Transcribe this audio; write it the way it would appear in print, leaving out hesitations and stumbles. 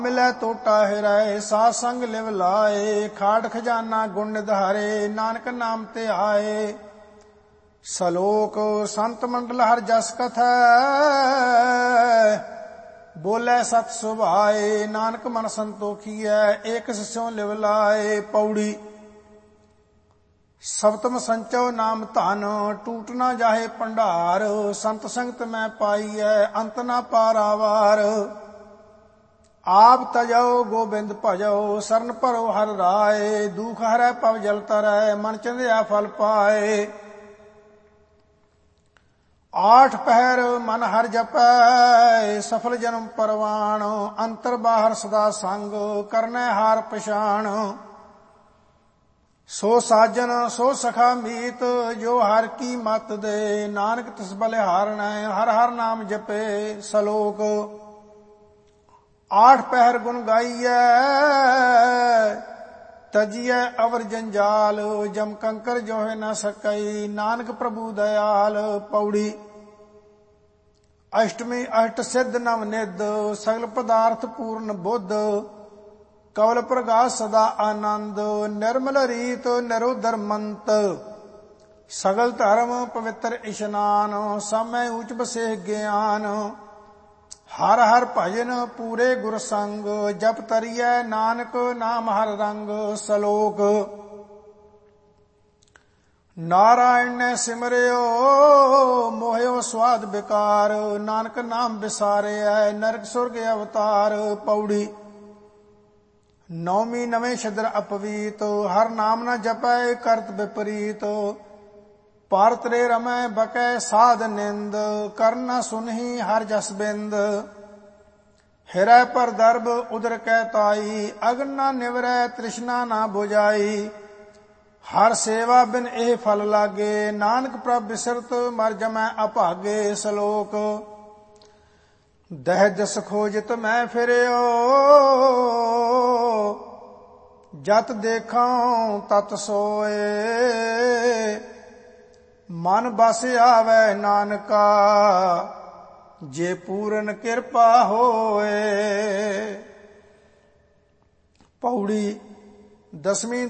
ਮਿਲੈ ਟੋਟਾ ਹਿਰੈ ਸਾਧ ਸੰਗ ਲਿਵ ਲਾਏ। ਖਾੜ ਖਜ਼ਾਨਾ ਗੁਣ ਨਿਧਾਰੇ ਨਾਨਕ ਨਾਮ ਤੇ ਆਏ। ਸਲੋਕ ਸੰਤ ਮੰਡਲ ਹਰਿ ਜਸ ਕਥੈ ਬੋਲੇ ਸਤ ਸੁਭਾਏ। ਨਾਨਕ ਮਨ ਸੰਤੋਖੀਐ ਏਕ ਸਿਉ ਲਿਵ ਲਾਏ। ਪੌੜੀ ਸਪਤਮ ਸੰਚੋ ਨਾਮ ਧਨ ਟੂਟ ਨਾ ਜਾਹੇ ਭੰਡਾਰ। ਸੰਤ ਸੰਗਤ ਮੈਂ ਪਾਈਐ ਅੰਤ ਨਾ ਪਾਰਾਵਾਰ। ਆਪ ਤਜੋ ਗੋਬਿੰਦ ਭਜੋ ਸਰਨ ਭਰੋ ਹਰਿ ਰਾਏ। ਦੁਖ ਹਰੈ ਭਵ ਜਲ ਤਰੈ ਮਨ ਚੰਦਿਆ ਫਲ ਪਾਏ। ਆਠ ਪਹਿਰ ਮਨ ਹਰਿ ਜਪੈ ਸਫਲ ਜਨਮ ਪਰਵਾਣ। ਅੰਤਰ ਬਾਹਰ ਸਦਾ ਸੰਗ ਕਰਨੈ ਹਾਰ ਪਛਾਣ। ਸੋ ਸਾਜਨ ਸੋ ਸਖਾ ਮੀਤ ਜੋ ਹਰਿ ਕੀ ਮਤ ਦੇ। ਨਾਨਕ ਤਿਸ ਬਲਿਹਾਰਣੈ ਹਰਿ ਹਰਿ ਨਾਮ ਜਪੇ। ਸਲੋਕ ਆਠ ਪਹਿਰ ਗੁਣ ਗਾਈਐ ਤਜੀਐ ਅਵਰ ਜੰਜਾਲ। ਜਮ ਕੰਕਰ ਜੋਹਿ ਨ ਸਕਈ ਨਾਨਕ ਪ੍ਰਭੂ ਦਇਆਲ। ਪੌੜੀ ਅਸ਼ਟਮੀ ਅਸ਼ਟ ਸਿੱਧ ਨਵ ਨਿਧ ਸਗਲ ਪਦਾਰਥ ਪੂਰਨ ਬੁੱਧ। ਕਵਲ ਪ੍ਰਗਾਸ ਸਦਾ ਆਨੰਦ ਨਿਰਮਲ ਰੀਤ ਨਿਰੋਧਰ ਮੰਤ। ਸਗਲ ਧਰਮ ਪਵਿੱਤਰ ਇਸ਼ਨਾਨ ਸਮੈ ਊਚ ਬਸੇ ਗਿਆਨ। ਹਰ ਹਰ ਭਜਨ ਪੂਰੇ ਗੁਰ ਸੰਗ ਜਪ ਤਰੀਐ ਨਾਨਕ ਨਾਮ ਹਰ ਰੰਗ। ਸਲੋਕ ਨਾਰਾਇਣ ਨੇ ਸਿਮਰਿਓ ਮੋਹਿਓ ਸਵਾਦ ਬਿਕਾਰ। ਨਾਨਕ ਨਾਮ ਵਿਸਾਰਿਐ ਨਰਕ ਸੁਰਗ ਅਵਤਾਰ। ਪੌੜੀ ਨੌਵੀਂ ਨਵੇਂ ਛਦਰ ਅਪਵੀਤ ਹਰ ਨਾਮ ਨ ਜਪੈ ਕਰਤ ਵਿਪਰੀਤ। ਭਾਰਤ ਰੇ ਰਮੈ ਬਕੈ ਸਾਧ ਨਿੰਦ ਕਰਨ ਨ ਸੁਨਹੀ ਹਰ ਜਸ ਬਿੰਦ। ਹਿਰੈ ਪਰ ਦਰਬ ਉਦਰ ਕੈ ਤਾਈ ਅਗਨ ਨ ਨਿਵਰੈ ਤ੍ਰਿਸ਼ਨਾ ਨ ਬੁਝਾਈ। ਹਰ ਸੇਵਾ ਬਿਨ ਇਹ ਫਲ ਲਾਗੇ ਨਾਨਕ ਪ੍ਰਭ ਬਿਸਰਤ ਮਰ ਜਮੈ ਅਭਾਗੇ। ਸਲੋਕ ਦਹਿ ਜਸ ਖੋਜਿਤ ਮੈਂ ਫਿਰਿਓ ਜਤ ਦੇਖਾਂ ਤਤ ਸੋਏ। ਮਨ ਬਸ ਆਵੈ ਨਾਨਕਾ ਜੇ ਪੂਰਨ ਕਿਰਪਾ ਹੋਏ। ਪੌੜੀ ਦਸਵੀਂ